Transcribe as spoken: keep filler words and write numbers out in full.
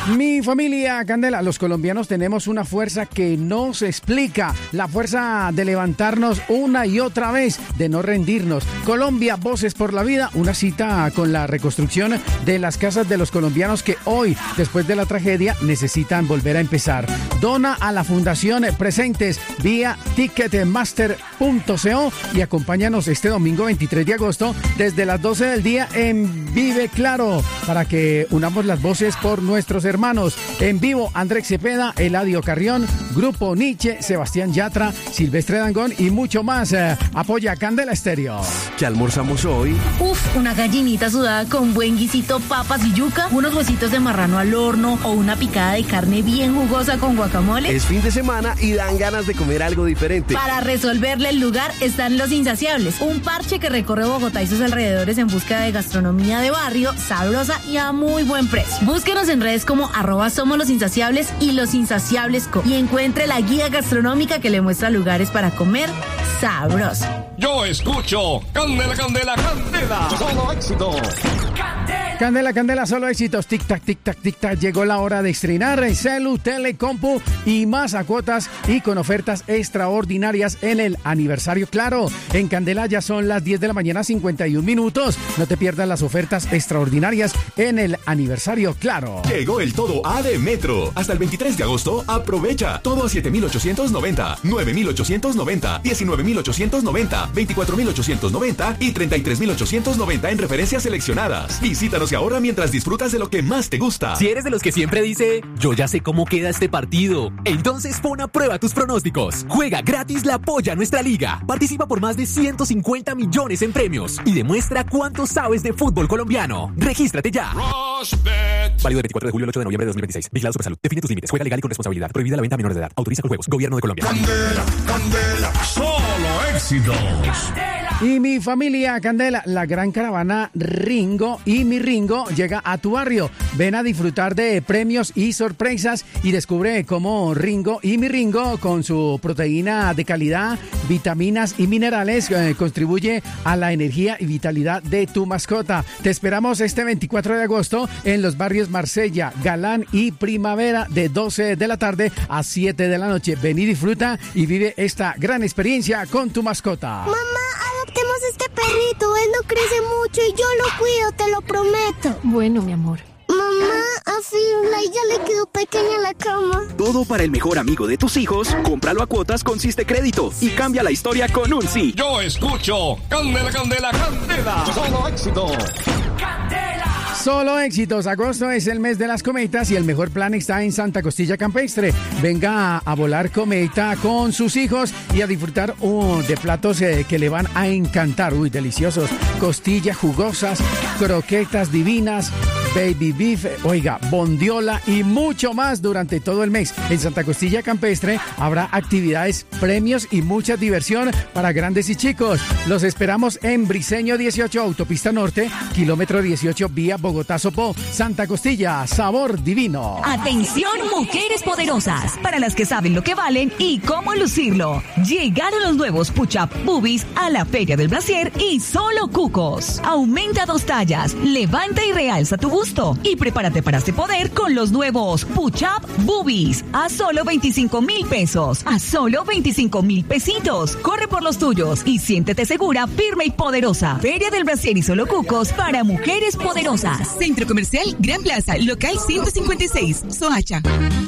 Mi familia Candela, los colombianos tenemos una fuerza que no se explica, la fuerza de levantarnos una y otra vez, de no rendirnos. Colombia, Voces por la Vida, una cita con la reconstrucción de las casas de los colombianos que hoy, después de la tragedia, necesitan volver a empezar. Dona a la Fundación Presentes vía ticketmaster punto co y acompáñanos este domingo veintitrés de agosto desde las doce del día en Vive Claro para que unamos las voces por nuestros hermanos. En vivo, Andrés Cepeda, Eladio Carrión, Grupo Nietzsche, Sebastián Yatra, Silvestre Dangond y mucho más. Eh, apoya Candela Estéreo. ¿Qué almorzamos hoy? Uf, una gallinita sudada con buen guisito, papas y yuca, unos huesitos de marrano al horno o una picada de carne bien jugosa con guacamole. Es fin de semana y dan ganas de comer algo diferente. Para resolverle el lugar están Los Insaciables, un parche que recorre Bogotá y sus alrededores en busca de gastronomía de barrio, sabrosa y a muy buen precio. Búsquenos en redes como arroba somos los insaciables y Los Insaciables Co. Y encuentre la guía gastronómica que le muestra lugares para comer sabroso. Yo escucho Candela, Candela, Candela. Solo éxitos. Candela, Candela, solo éxitos. Tic tac, tic tac, tic tac. Llegó la hora de estrenar Celu, Telecompu y más a cuotas y con ofertas extraordinarias en el aniversario Claro. En Candela ya son las diez de la mañana, cincuenta y un minutos. No te pierdas las ofertas extraordinarias en el aniversario Claro. Llegó el todo A de Metro. Hasta el veintitrés de agosto, aprovecha. Todo a siete mil ochocientos noventa, nueve mil ochocientos noventa, diecinueve mil ochocientos noventa, veinticuatro mil ochocientos noventa y treinta y tres mil ochocientos noventa en referencias seleccionadas. Visítanos y ahorra mientras disfrutas de lo que más te gusta. Si eres de los que siempre dice, yo ya sé cómo queda este partido, entonces pon a prueba tus pronósticos. Juega gratis la Polla a nuestra liga. Participa por más de ciento cincuenta millones en premios y demuestra cuánto sabes de fútbol colombiano. Regístrate ya. Rushbet. Válido del veinticuatro de julio al ocho de noviembre de dos mil veintiséis. Vigilado Supersalud. Define tus límites. Juega legal y con responsabilidad. Prohibida la venta a menores de edad. Autoriza con juegos. Gobierno de Colombia. Candela, Candela, solo éxitos. Y mi familia Candela, la gran caravana Ringo y mi Ringo llega a tu barrio. Ven a disfrutar de premios y sorpresas y descubre cómo Ringo y mi Ringo, con su proteína de calidad, vitaminas y minerales, eh, contribuye a la energía y vitalidad de tu mascota. Te esperamos este veinticuatro de agosto en los barrios Marsella, Galán y Primavera de doce de la tarde a siete de la noche. Ven y disfruta y vive esta gran experiencia con tu mascota. Mamá, adoptemos este perrito, él no crece mucho y yo lo cuido, te lo prometo. Bueno, mi amor. Mamá, a Firulai ya le quedó pequeña la cama. Todo para el mejor amigo de tus hijos. Cómpralo a cuotas con Siste Crédito y cambia la historia con un sí. Yo escucho Candela, Candela, Candela. Solo éxitos. Solo éxitos. Agosto es el mes de las cometas y el mejor plan está en Santa Costilla Campestre. Venga a, a volar cometa con sus hijos y a disfrutar uh, de platos eh, que le van a encantar. Uy, deliciosos. Costillas jugosas, croquetas divinas, baby beef, oiga, bondiola y mucho más durante todo el mes. En Santa Costilla Campestre habrá actividades, premios y mucha diversión para grandes y chicos. Los esperamos en Briceño dieciocho, Autopista Norte, kilómetro dieciocho, vía Bogotá-Sopó. Santa Costilla, sabor divino. Atención, mujeres poderosas, para las que saben lo que valen y cómo lucirlo. Llegaron los nuevos Push-Up Boobies a la Feria del Brasier y solo cucos. Aumenta dos tallas, levanta y realza tu busto y prepárate para este poder con los nuevos Push-Up Boobies a solo veinticinco mil pesos, a solo veinticinco mil pesitos. Corre por los tuyos y siéntete segura, firme y poderosa. Feria del Brasier y solo cucos para mujeres poderosas. Centro Comercial Gran Plaza, local ciento cincuenta y seis, Soacha.